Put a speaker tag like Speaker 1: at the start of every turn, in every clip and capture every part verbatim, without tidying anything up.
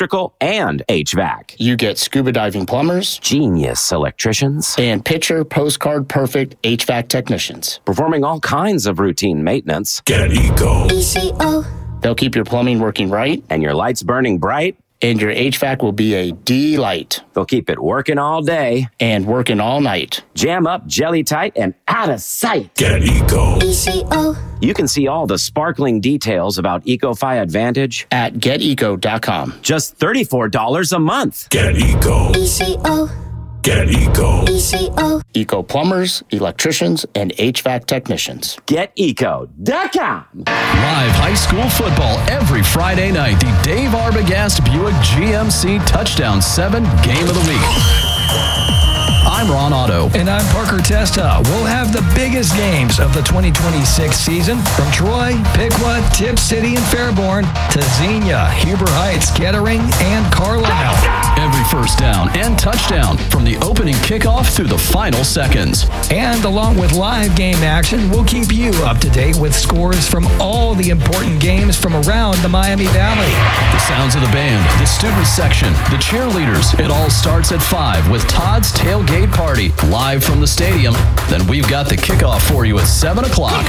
Speaker 1: electrical, and H V A C.
Speaker 2: You get scuba diving plumbers,
Speaker 1: genius electricians,
Speaker 2: and picture postcard perfect H V A C technicians,
Speaker 1: performing all kinds of routine maintenance.
Speaker 3: Get Eco.
Speaker 4: E C O.
Speaker 2: They'll keep your plumbing working right,
Speaker 1: and your lights burning bright,
Speaker 2: and your H V A C will be a delight.
Speaker 1: They'll keep it working all day
Speaker 2: and working all night.
Speaker 1: Jam up, jelly tight, and out of sight.
Speaker 3: Get Eco.
Speaker 4: E C O.
Speaker 1: You can see all the sparkling details about EcoFi Advantage
Speaker 2: at get eco dot com.
Speaker 1: Just thirty-four dollars a month.
Speaker 3: Get Eco.
Speaker 4: E C O.
Speaker 3: Get Eco.
Speaker 4: E C O.
Speaker 2: Eco plumbers, electricians, and H V A C technicians.
Speaker 1: get eco dot com.
Speaker 5: Live high school football every Friday night. The Dave Arbogast Buick G M C Touchdown seven Game of the Week. I'm Ron Otto.
Speaker 6: And I'm Parker Testa. We'll have the biggest games of the twenty twenty-six season from Troy, Piqua, Tip City, and Fairborn to Xenia, Huber Heights, Kettering, and Carlisle.
Speaker 5: Every first down and touchdown from the opening kickoff through the final seconds.
Speaker 6: And along with live game action, we'll keep you up to date with scores from all the important games from around the Miami Valley.
Speaker 5: The sounds of the band, the student section, the cheerleaders. It all starts at five with Todd's Tailgate Party live from the stadium. Then we've got the kickoff for you at seven o'clock.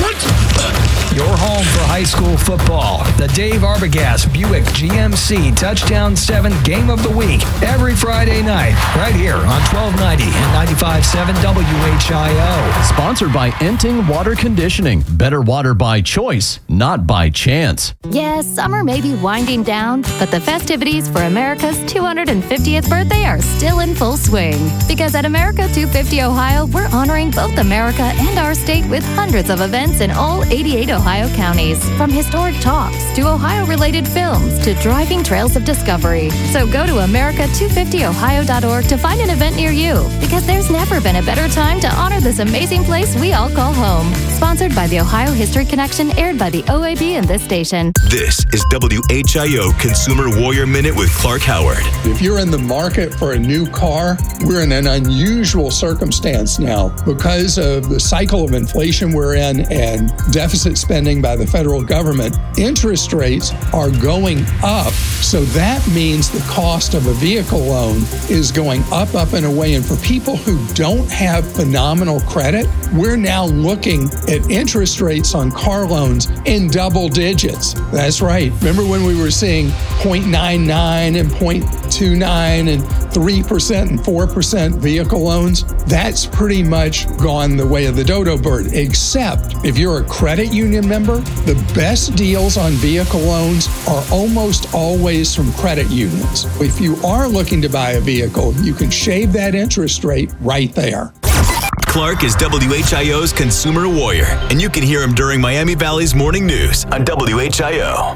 Speaker 6: Your home for high school football. The Dave Arbogast Buick G M C Touchdown seven Game of the Week. Every Friday night, right here on twelve ninety and ninety-five point seven W H I O.
Speaker 5: Sponsored by Enting Water Conditioning. Better water by choice, not by chance.
Speaker 7: Yes, summer may be winding down, but the festivities for America's two hundred fiftieth birthday are still in full swing. Because at America two fifty Ohio, we're honoring both America and our state with hundreds of events in all eighty-eight Ohio counties. From historic talks to Ohio-related films to driving trails of discovery. So go to America two fifty ohio dot org to find an event near you. Because there's never been a better time to honor this amazing place we all call home. Sponsored by the Ohio History Connection, aired by the O A B and this station.
Speaker 8: This is W H I O Consumer Warrior Minute with Clark Howard.
Speaker 9: If you're in the market for a new car, we're in an unusual circumstance now because of the cycle of inflation we're in and deficit spending by the federal government. Interest rates are going up, so that means the cost of a vehicle loan is going up, up, and away. And for people who don't have phenomenal credit, we're now looking at interest rates on car loans in double digits. That's right. Remember when we were seeing zero point nine nine and zero point two nine and three percent and four percent vehicle loans? That's pretty much gone the way of the dodo bird, except if you're a credit union member, the best deals on vehicle loans are almost always from credit unions. If you are looking to buy a vehicle, you can shave that interest rate right there.
Speaker 8: Clark is W H I O's Consumer Warrior, and you can hear him during Miami Valley's Morning News on W H I O.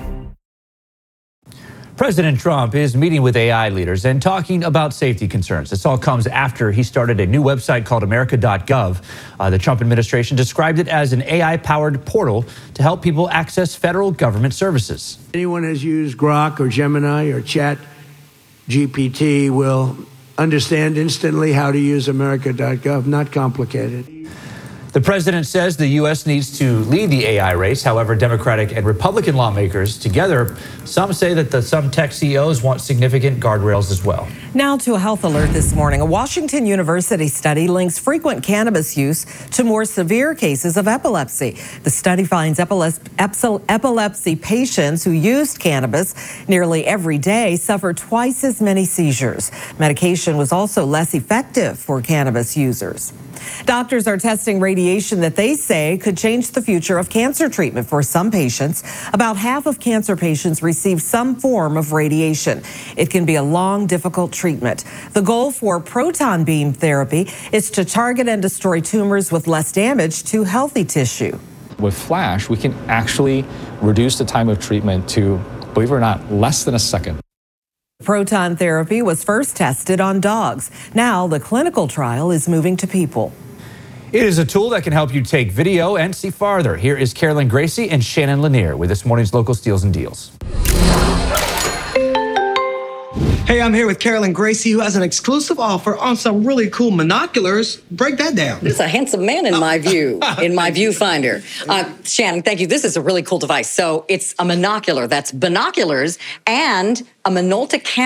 Speaker 10: President Trump is meeting with A I leaders and talking about safety concerns. This all comes after he started a new website called America dot gov. Uh, the Trump administration described it as an A I-powered portal to help people access federal government services.
Speaker 11: Anyone who's used Grok or Gemini or Chat G P T will understand instantly how to use America dot gov. Not complicated.
Speaker 10: The president says the U S needs to lead the A I race. However, Democratic and Republican lawmakers together, some say that the, some tech C E Os want significant guardrails as well.
Speaker 12: Now to a health alert this morning. A Washington University study links frequent cannabis use to more severe cases of epilepsy. The study finds epilepsy patients who used cannabis nearly every day suffer twice as many seizures. Medication was also less effective for cannabis users. Doctors are testing radiation that they say could change the future of cancer treatment for some patients. About half of cancer patients receive some form of radiation. It can be a long, difficult treatment. The goal for proton beam therapy is to target and destroy tumors with less damage to healthy tissue.
Speaker 13: With FLASH, we can actually reduce the time of treatment to, believe it or not, less than a second.
Speaker 12: Proton therapy was first tested on dogs. Now the clinical trial is moving to people.
Speaker 10: It is a tool that can help you take video and see farther. Here is Carolyn Gracie and Shannon Lanier with this morning's local steals and deals.
Speaker 14: Hey, I'm here with Carolyn Gracie, who has an exclusive offer on some really cool monoculars. Break that down.
Speaker 15: It's a handsome man in my view, in my viewfinder. Uh, Shannon, thank you. This is a really cool device. So it's a monocular. That's binoculars and a Minolta camera.